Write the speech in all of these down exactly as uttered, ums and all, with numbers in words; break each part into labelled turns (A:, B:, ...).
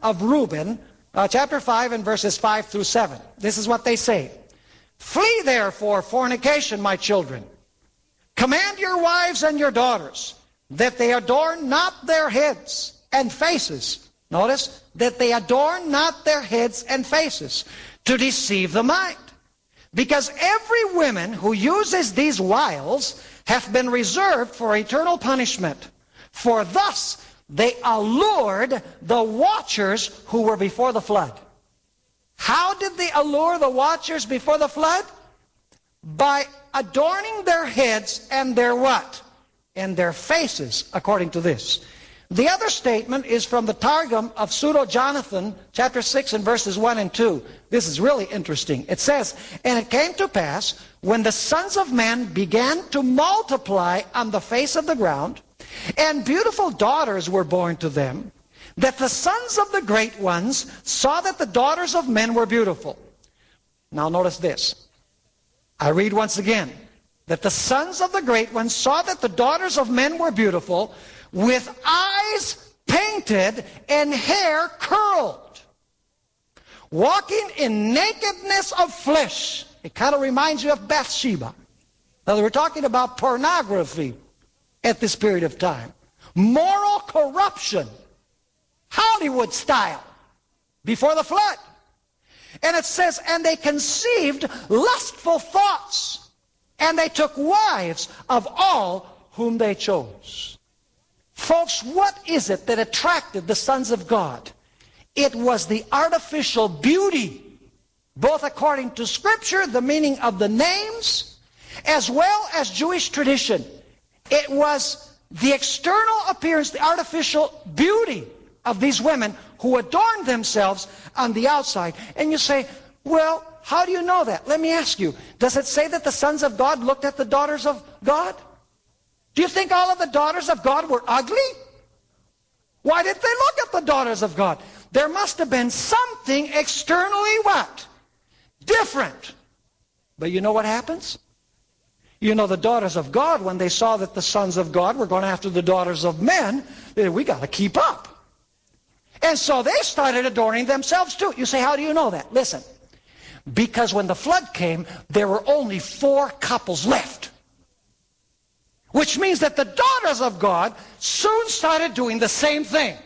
A: of Reuben, uh, chapter five and verses five through seven. This is what they say. Flee therefore fornication, my children. Command your wives and your daughters that they adorn not their heads and faces. Notice, that they adorn not their heads and faces to deceive the mind. Because every woman who uses these wiles hath been reserved for eternal punishment. For thus they allured the watchers who were before the flood. How did they allure the watchers before the flood? By adorning their heads and their what? And their faces, according to this. The other statement is from the Targum of Pseudo-Jonathan, chapter six and verses one and two. This is really interesting. It says, and it came to pass, when the sons of men began to multiply on the face of the ground, and beautiful daughters were born to them, that the sons of the great ones saw that the daughters of men were beautiful. Now notice this. I read once again. That the sons of the great ones saw that the daughters of men were beautiful, with eyes painted and hair curled, walking in nakedness of flesh. It kind of reminds you of Bathsheba. Now we're talking about pornography at this period of time. Moral corruption. Hollywood style. Before the flood. And it says, and they conceived lustful thoughts. And they took wives of all whom they chose. Folks, what is it that attracted the sons of God? It was the artificial beauty, both according to Scripture, the meaning of the names, as well as Jewish tradition. It was the external appearance, the artificial beauty of these women who adorned themselves on the outside. And you say, well, how do you know that? Let me ask you, does it say that the sons of God looked at the daughters of God? Do you think all of the daughters of God were ugly? Why did they look at the daughters of God? There must have been something externally what? Different. But you know what happens? You know, the daughters of God, when they saw that the sons of God were going after the daughters of men, they said, we got to keep up. And so they started adorning themselves too. You say, how do you know that? Listen. Because when the flood came, there were only four couples left. Which means that the daughters of God soon started doing the same thing.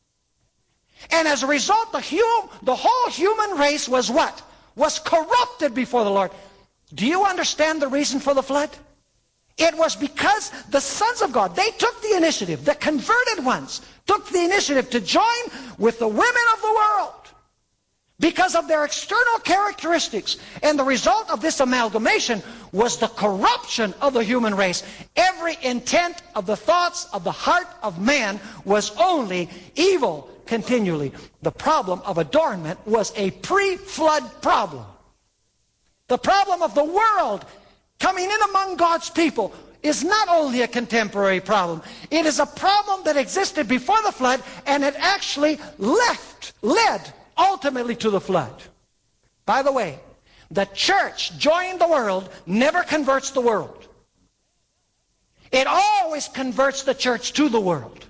A: And as a result, the, hum, the whole human race was what? Was corrupted before the Lord. Do you understand the reason for the flood? It was because the sons of God, they took the initiative, the converted ones, took the initiative to join with the women of the world. Because of their external characteristics. And the result of this amalgamation was the corruption of the human race. Every intent of the thoughts of the heart of man was only evil continually. The problem of adornment was a pre-flood problem. The problem of the world coming in among God's people is not only a contemporary problem. It is a problem that existed before the flood, and it actually left, led ultimately to the flood. By the way, the church joining the world never converts the world. It always converts the church to the world.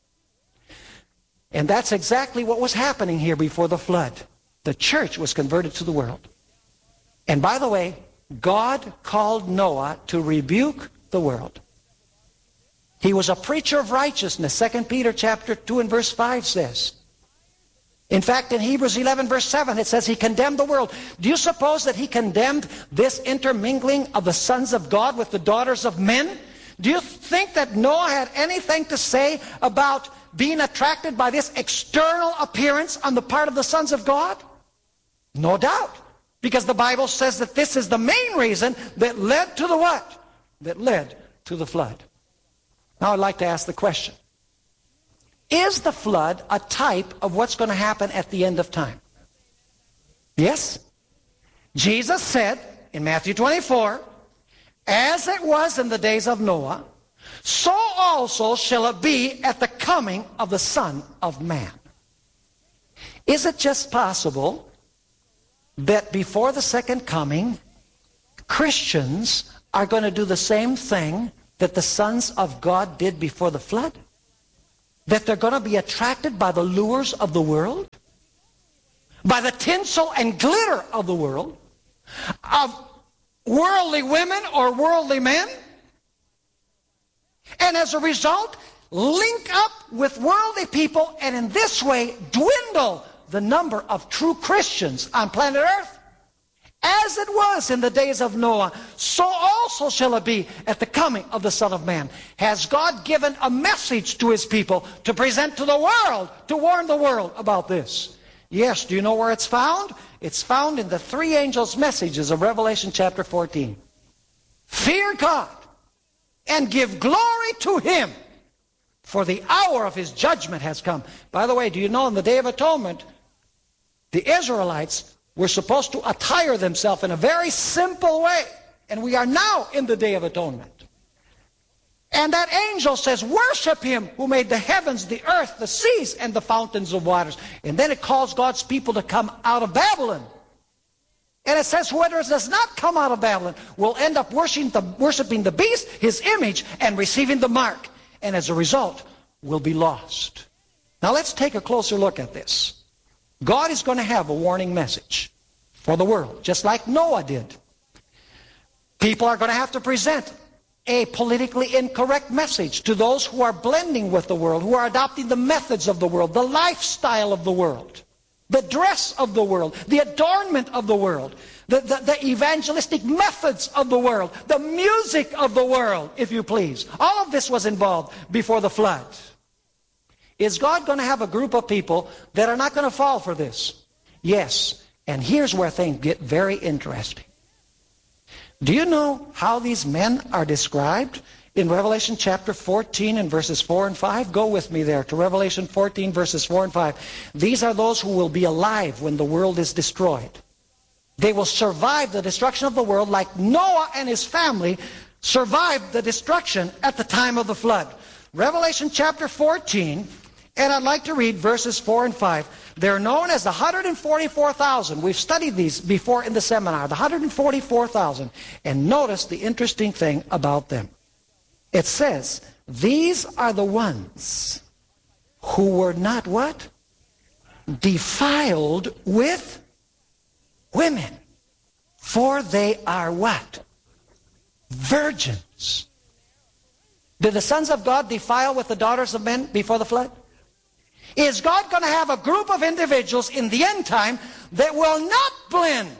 A: And that's exactly what was happening here before the flood. The church was converted to the world. And by the way, God called Noah to rebuke the world. He was a preacher of righteousness. Second Peter chapter two and verse five says. In fact, in Hebrews eleven verse seven, it says he condemned the world. Do you suppose that he condemned this intermingling of the sons of God with the daughters of men? Do you think that Noah had anything to say about being attracted by this external appearance on the part of the sons of God? No doubt. Because the Bible says that this is the main reason that led to the what? That led to the flood. Now I'd like to ask the question. Is the flood a type of what's going to happen at the end of time? Yes. Jesus said in Matthew twenty-four, as it was in the days of Noah, so also shall it be at the coming of the Son of Man. Is it just possible that before the second coming, Christians are going to do the same thing that the sons of God did before the flood? That they're going to be attracted by the lures of the world? by the tinsel and glitter of the world, of worldly women or worldly men, and as a result, link up with worldly people, and in this way dwindle the number of true Christians on planet Earth. As it was in the days of Noah, so also shall it be at the coming of the Son of Man. Has God given a message to his people to present to the world, to warn the world about this? Yes. Do you know where it's found? It's found in the three angels' messages of Revelation chapter fourteen. Fear God and give glory to him, for the hour of his judgment has come. By the way, do you know in the Day of Atonement, the Israelites were supposed to attire themselves in a very simple way. And we are now in the Day of Atonement. And that angel says, worship him who made the heavens, the earth, the seas, and the fountains of waters. And then it calls God's people to come out of Babylon. And it says whoever does not come out of Babylon will end up worshiping the, worshiping the beast, his image, and receiving the mark. And as a result, will be lost. Now let's take a closer look at this. God is going to have a warning message for the world, just like Noah did. People are going to have to present a politically incorrect message to those who are blending with the world, who are adopting the methods of the world, the lifestyle of the world, the dress of the world, the adornment of the world, the, the, the evangelistic methods of the world, the music of the world, if you please. All of this was involved before the flood. Is God going to have a group of people that are not going to fall for this? Yes. And here's where things get very interesting. Do you know how these men are described in Revelation chapter fourteen and verses four and five? Go with me there to Revelation fourteen verses four and five. These are those who will be alive when the world is destroyed. They will survive the destruction of the world like Noah and his family survived the destruction at the time of the flood. Revelation chapter fourteen, and I'd like to read verses four and five. They're known as the one hundred forty-four thousand. We've studied these before in the seminar, the one hundred forty-four thousand. And notice the interesting thing about them. It says, these are the ones who were not what? Defiled with women. For they are what? Virgins. Did the sons of God defile with the daughters of men before the flood? Is God going to have a group of individuals in the end time that will not blend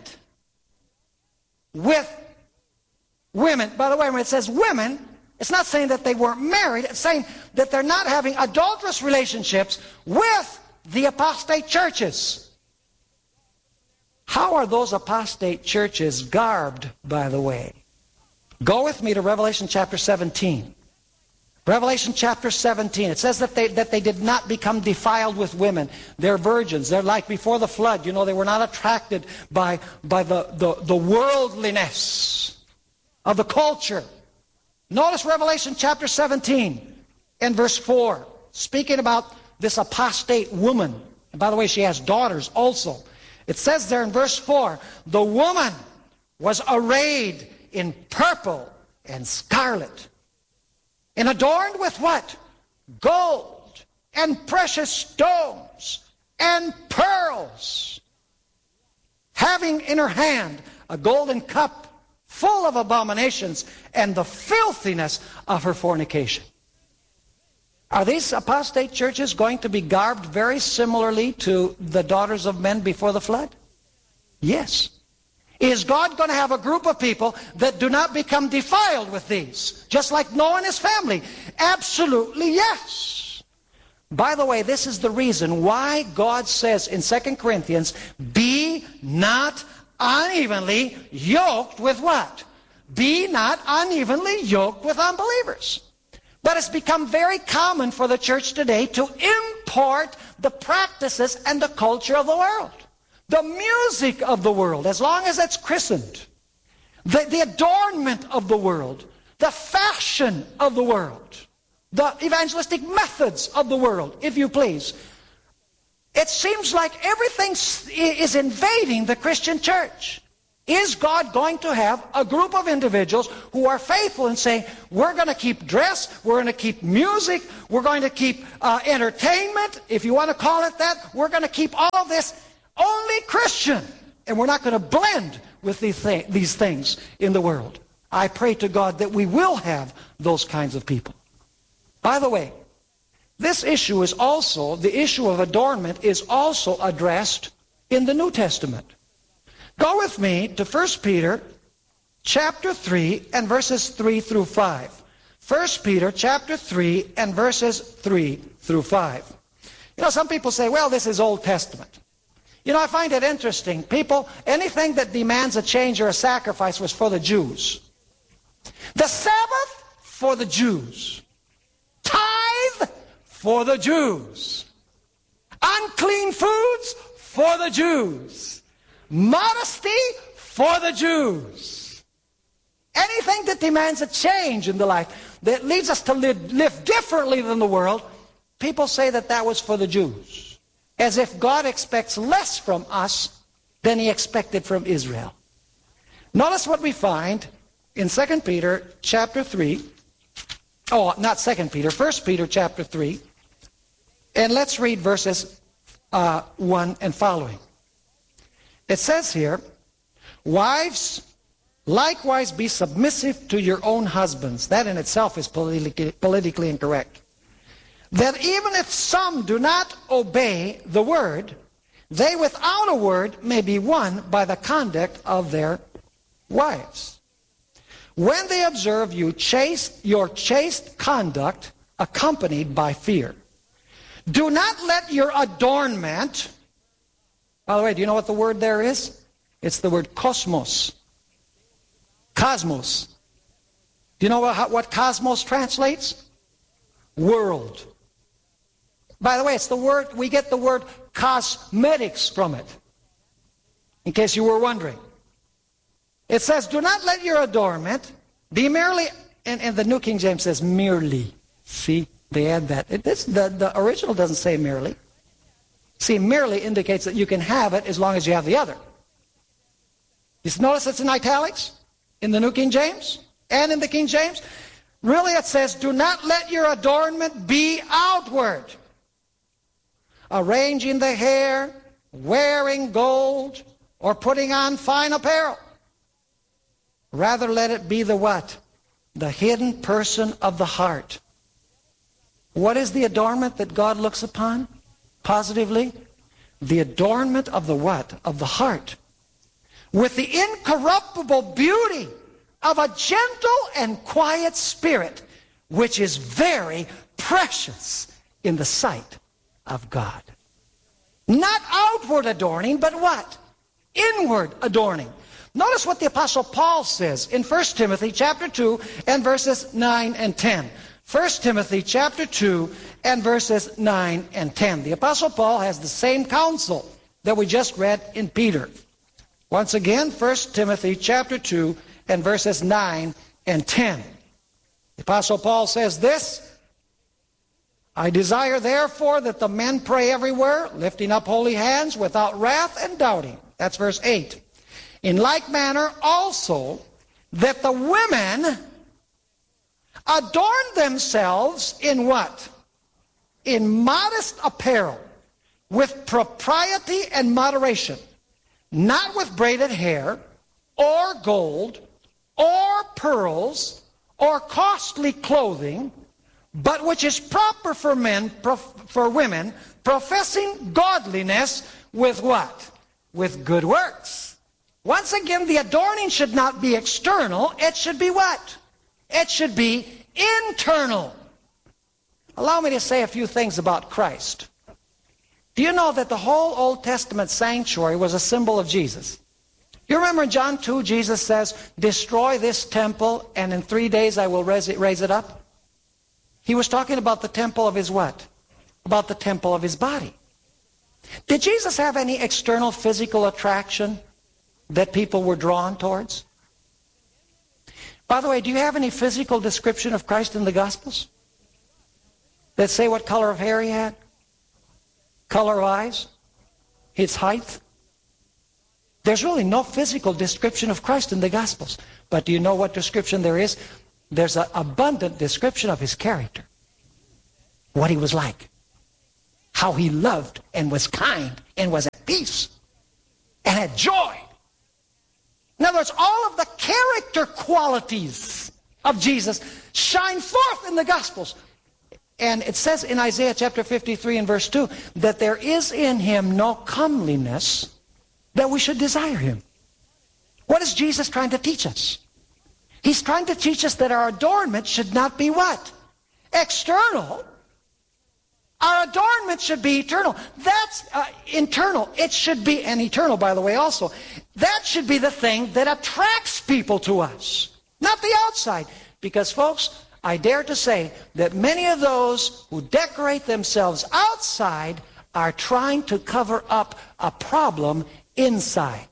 A: with women? By the way, when it says women, it's not saying that they weren't married. It's saying that they're not having adulterous relationships with the apostate churches. How are those apostate churches garbed, by the way? Go with me to Revelation chapter seventeen. Revelation chapter seventeen, it says that they, that they did not become defiled with women. They're virgins. They're like before the flood. You know, they were not attracted by, by the, the, the worldliness of the culture. Notice Revelation chapter seventeen and verse four, speaking about this apostate woman. And by the way, she has daughters also. It says there in verse four, the woman was arrayed in purple and scarlet, and adorned with what? Gold and precious stones and pearls, having in her hand a golden cup full of abominations and the filthiness of her fornication. Are these apostate churches going to be garbed very similarly to the daughters of men before the flood? Yes. Is God going to have a group of people that do not become defiled with these? Just like Noah and his family? Absolutely yes. By the way, this is the reason why God says in Second Corinthians, be not unevenly yoked with what? Be not unevenly yoked with unbelievers. But it's become very common for the church today to import the practices and the culture of the world. The music of the world, as long as it's christened. The, the adornment of the world. The fashion of the world. The evangelistic methods of the world, if you please. It seems like everything is invading the Christian church. Is God going to have a group of individuals who are faithful and saying, we're going to keep dress, we're going to keep music, we're going to keep uh, entertainment, if you want to call it that, we're going to keep all of this only Christian. And we're not going to blend with these, th- these things in the world. I pray to God that we will have those kinds of people. By the way, this issue is also, the issue of adornment is also addressed in the New Testament. Go with me to First Peter chapter three and verses three through five. First Peter chapter three and verses three through five. You know, some people say, well, this is Old Testament. You know, I find it interesting. People, anything that demands a change or a sacrifice was for the Jews. The Sabbath for the Jews. Tithe for the Jews. Unclean foods for the Jews. Modesty for the Jews. Anything that demands a change in the life, that leads us to live, live differently than the world, people say that that was for the Jews. As if God expects less from us than He expected from Israel. Notice what we find in Second Peter chapter three. Oh, not Second Peter, First Peter chapter three. And let's read verses uh, one and following. It says here, wives, likewise be submissive to your own husbands. That in itself is politically, politically incorrect. That even if some do not obey the word, they without a word may be won by the conduct of their wives. When they observe you chaste, your chaste conduct accompanied by fear. Do not let your adornment, by the way, do you know what the word there is? It's the word cosmos. Cosmos. Do you know what, what cosmos translates? World. By the way, it's the word, we get the word cosmetics from it. In case you were wondering. It says, do not let your adornment be merely, and, and the New King James says merely. See, they add that. It, this, the, the original doesn't say merely. See, merely indicates that you can have it as long as you have the other. You notice it's in italics in the New King James and in the King James. Really it says, do not let your adornment be outward. Arranging the hair, wearing gold, or putting on fine apparel. Rather let it be the what? The hidden person of the heart. What is the adornment that God looks upon positively? The adornment of the what? Of the heart. With the incorruptible beauty of a gentle and quiet spirit, which is very precious in the sight of God. Not outward adorning, but what? Inward adorning. Notice what the Apostle Paul says in First Timothy chapter two and verses nine and ten. First Timothy chapter two and verses nine and ten. The Apostle Paul has the same counsel that we just read in Peter. Once again, First Timothy chapter two and verses nine and ten. The Apostle Paul says this, I desire therefore that the men pray everywhere, lifting up holy hands without wrath and doubting. That's verse eight. In like manner also that the women adorn themselves in what? In modest apparel, with propriety and moderation, not with braided hair, or gold, or pearls, or costly clothing, but which is proper for men, for women, professing godliness with what? With good works. Once again, the adorning should not be external. It should be what? It should be internal. Allow me to say a few things about Christ. Do you know that the whole Old Testament sanctuary was a symbol of Jesus? You remember in John two, Jesus says, destroy this temple and in three days I will raise it, raise it up? He was talking about the temple of his what? About the temple of his body. Did Jesus have any external physical attraction that people were drawn towards? By the way, do you have any physical description of Christ in the Gospels? That say what color of hair he had? Color of eyes? His height? There's really no physical description of Christ in the Gospels. But do you know what description there is? There's an abundant description of his character. What he was like. How he loved and was kind and was at peace. and had joy. In other words, all of the character qualities of Jesus shine forth in the Gospels. And it says in Isaiah chapter fifty-three and verse two that there is in him no comeliness that we should desire him. What is Jesus trying to teach us? He's trying to teach us that our adornment should not be what? External. Our adornment should be eternal. That's uh, internal. It should be, and eternal, by the way, also. That should be the thing that attracts people to us, not the outside. Because, folks, I dare to say that many of those who decorate themselves outside are trying to cover up a problem inside.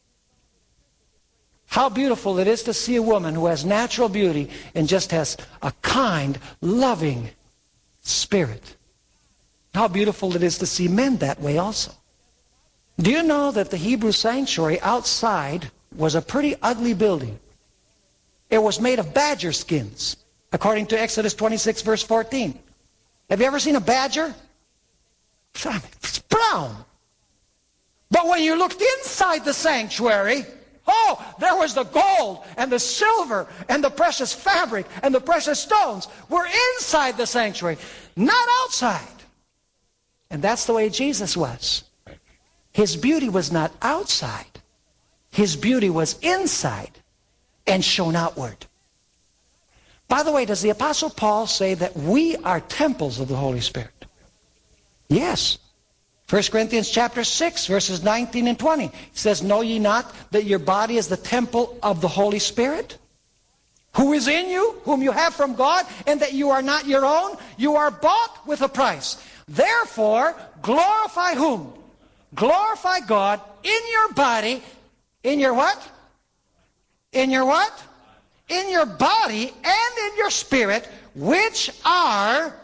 A: How beautiful it is to see a woman who has natural beauty and just has a kind, loving spirit. How beautiful it is to see men that way also. Do you know that the Hebrew sanctuary outside was a pretty ugly building? It was made of badger skins, according to Exodus twenty-six, verse fourteen. Have you ever seen a badger? It's brown. But when you looked inside the sanctuary, oh, there was the gold and the silver and the precious fabric and the precious stones were inside the sanctuary, not outside. And that's the way Jesus was. His beauty was not outside. His beauty was inside and shone outward. By the way, does the Apostle Paul say that we are temples of the Holy Spirit? Yes. First Corinthians chapter six, verses nineteen and twenty. It says, know ye not that your body is the temple of the Holy Spirit, who is in you, whom you have from God, and that you are not your own? You are bought with a price. Therefore, glorify whom? Glorify God in your body. In your what? In your what? In your body and in your spirit, which are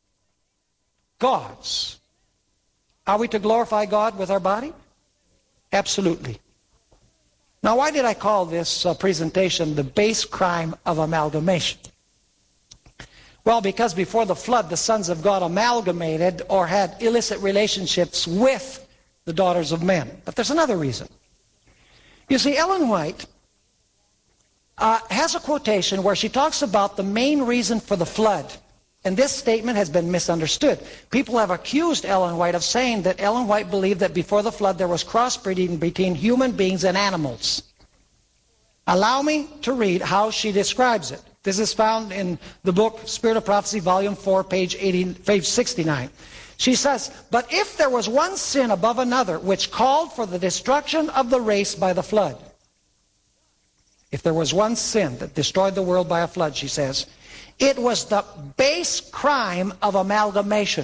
A: God's. Are we to glorify God with our body? Absolutely. Now, why did I call this uh, presentation the base crime of amalgamation? Well, because before the flood, the sons of God amalgamated or had illicit relationships with the daughters of men. But there's another reason. You see, Ellen White uh, has a quotation where she talks about the main reason for the flood. And this statement has been misunderstood. People have accused Ellen White of saying that Ellen White believed that before the flood there was crossbreeding between human beings and animals. Allow me to read how she describes it. This is found in the book Spirit of Prophecy, volume four, page eighty, page sixty-nine. She says, but if there was one sin above another which called for the destruction of the race by the flood, if there was one sin that destroyed the world by a flood, she says, it was the base crime of amalgamation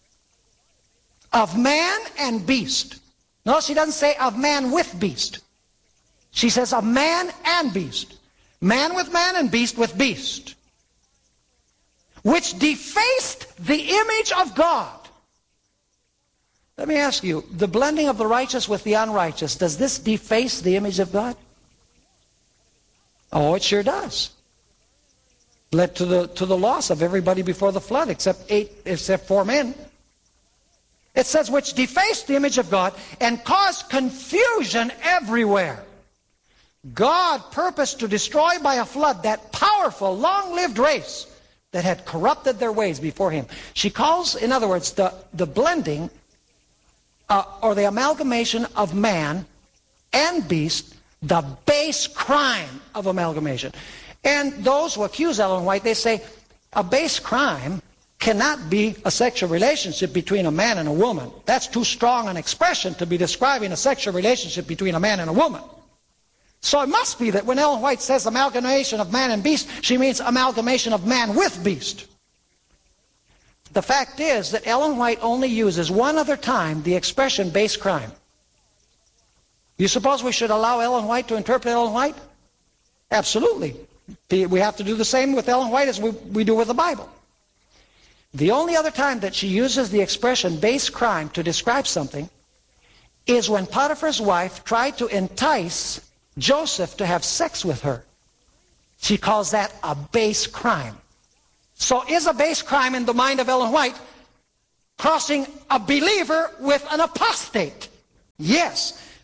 A: of man and beast. No, she doesn't say of man with beast. She says of man and beast. Man with man and beast with beast. Which defaced the image of God. Let me ask you, the blending of the righteous with the unrighteous, does this deface the image of God? Oh, it sure does. Led to the to the loss of everybody before the flood, except eight, except four men. It says, which defaced the image of God and caused confusion everywhere. God purposed to destroy by a flood that powerful, long-lived race that had corrupted their ways before him. She calls, in other words, the, the blending uh, or the amalgamation of man and beast, the base crime of amalgamation. And those who accuse Ellen White, they say, a base crime cannot be a sexual relationship between a man and a woman. That's too strong an expression to be describing a sexual relationship between a man and a woman. So it must be that when Ellen White says amalgamation of man and beast, she means amalgamation of man with beast. The fact is that Ellen White only uses one other time the expression base crime. You suppose we should allow Ellen White to interpret Ellen White? Absolutely. We have to do the same with Ellen White as we, we do with the Bible. The only other time that she uses the expression base crime to describe something is when Potiphar's wife tried to entice Joseph to have sex with her. She calls that a base crime. So is a base crime in the mind of Ellen White crossing a believer with an apostate? Yes. In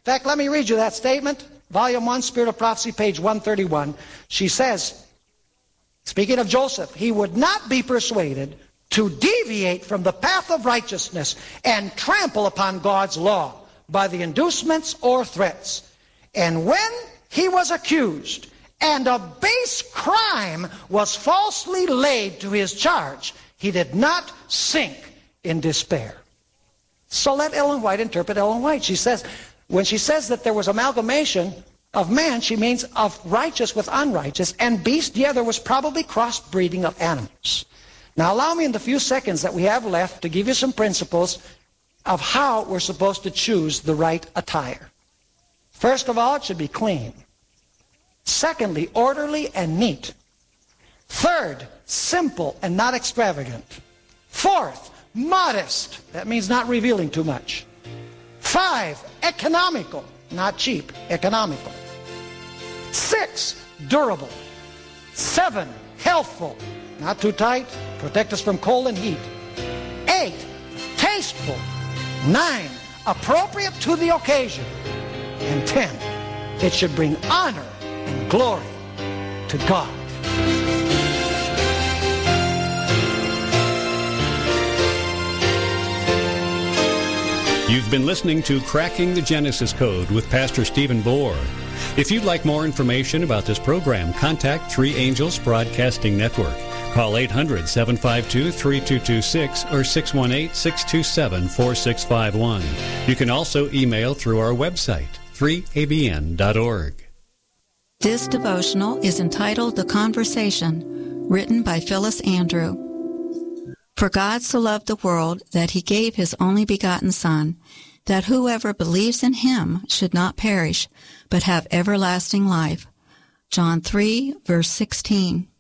A: fact, let me read you that statement. Volume one, Spirit of Prophecy, page one thirty-one. She says, speaking of Joseph, he would not be persuaded to deviate from the path of righteousness and trample upon God's law by the inducements or threats. And when he was accused and a base crime was falsely laid to his charge, he did not sink in despair. So let Ellen White interpret Ellen White. She says, when she says that there was amalgamation of man, she means of righteous with unrighteous, and beast, yeah, there was probably crossbreeding of animals. Now allow me in the few seconds that we have left to give you some principles of how we're supposed to choose the right attire. First of all, it should be clean. Secondly, orderly and neat. Third, simple and not extravagant. Fourth, modest. That means not revealing too much. Five, economical. Not cheap, economical. Six, durable. Seven, healthful. Not too tight, protect us from cold and heat. Eight, tasteful. Nine, appropriate to the occasion. And ten, it should bring honor and glory to God.
B: You've been listening to Cracking the Genesis Code with Pastor Stephen Bohr. If you'd like more information about this program, contact Three Angels Broadcasting Network. Call eight hundred, seven five two, three two two six or six one eight, six two seven, four six five one. You can also email through our website, three A B N dot org.
C: This devotional is entitled The Conversation, written by Phyllis Andrew. For God so loved the world that he gave his only begotten Son, that whoever believes in him should not perish, but have everlasting life. John three, verse sixteen.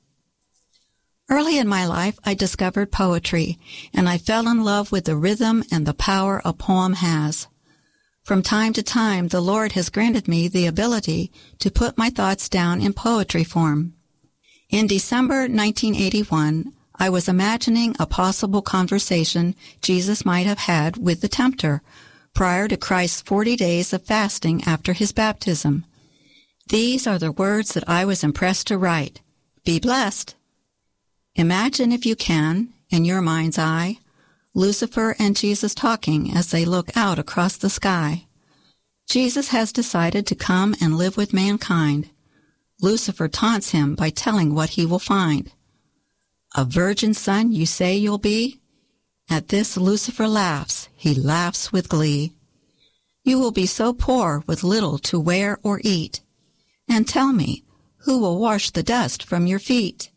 C: Early in my life, I discovered poetry, and I fell in love with the rhythm and the power a poem has. From time to time, the Lord has granted me the ability to put my thoughts down in poetry form. In December nineteen eighty-one, I was imagining a possible conversation Jesus might have had with the tempter prior to Christ's forty days of fasting after his baptism. These are the words that I was impressed to write. Be blessed. Imagine, if you can, in your mind's eye, Lucifer and Jesus talking as they look out across the sky. Jesus has decided to come and live with mankind. Lucifer taunts him by telling what he will find. A virgin son you say you'll be? At this Lucifer laughs, he laughs with glee. You will be so poor with little to wear or eat. And tell me, who will wash the dust from your feet?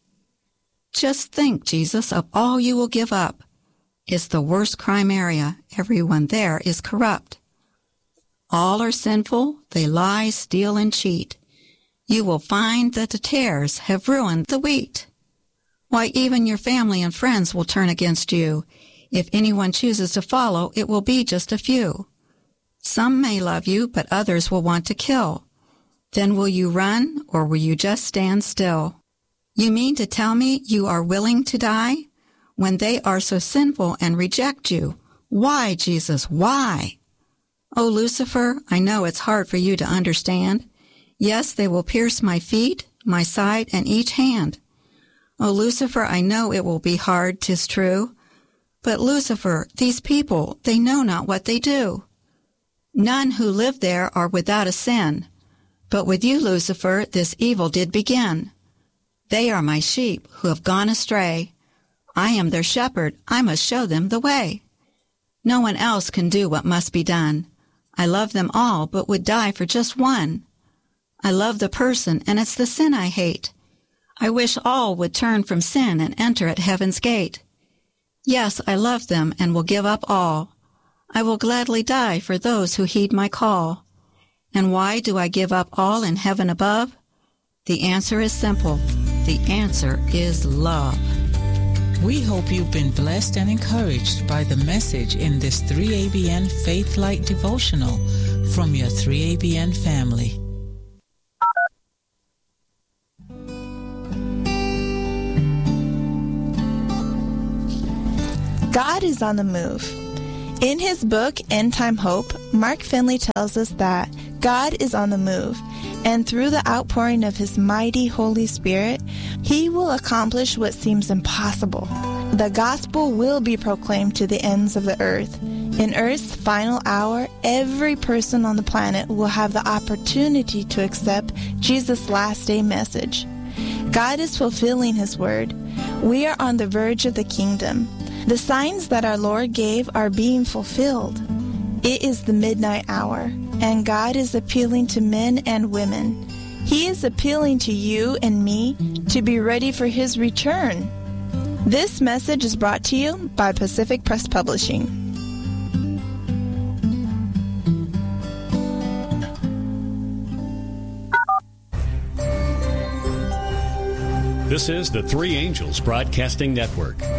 C: Just think, Jesus, of all you will give up. It's the worst crime area. Everyone there is corrupt. All are sinful, they lie, steal, and cheat. You will find that the tares have ruined the wheat. Why, even your family and friends will turn against you. If anyone chooses to follow, it will be just a few. Some may love you, but others will want to kill. Then will you run, or will you just stand still? You mean to tell me you are willing to die when they are so sinful and reject you? Why, Jesus, why? Oh, Lucifer, I know it's hard for you to understand. Yes, they will pierce my feet, my side, and each hand. Oh, Lucifer, I know it will be hard, 'tis true. But, Lucifer, these people, they know not what they do. None who live there are without a sin. But with you, Lucifer, this evil did begin. They are my sheep who have gone astray. I am their shepherd. I must show them the way. No one else can do what must be done. I love them all, but would die for just one. I love the person, and it's the sin I hate. I wish all would turn from sin and enter at heaven's gate. Yes, I love them and will give up all. I will gladly die for those who heed my call. And why do I give up all in heaven above? The answer is simple. The answer is love.
D: We hope you've been blessed and encouraged by the message in this three A B N Faith Light devotional from your three A B N family.
E: God is on the move. In his book, End Time Hope, Mark Finley tells us that God is on the move, and through the outpouring of His mighty Holy Spirit, He will accomplish what seems impossible. The gospel will be proclaimed to the ends of the earth. In Earth's final hour, every person on the planet will have the opportunity to accept Jesus' last day message. God is fulfilling His word. We are on the verge of the kingdom. The signs that our Lord gave are being fulfilled. It is the midnight hour, and God is appealing to men and women. He is appealing to you and me to be ready for His return. This message is brought to you by Pacific Press Publishing.
B: This is the Three Angels Broadcasting Network.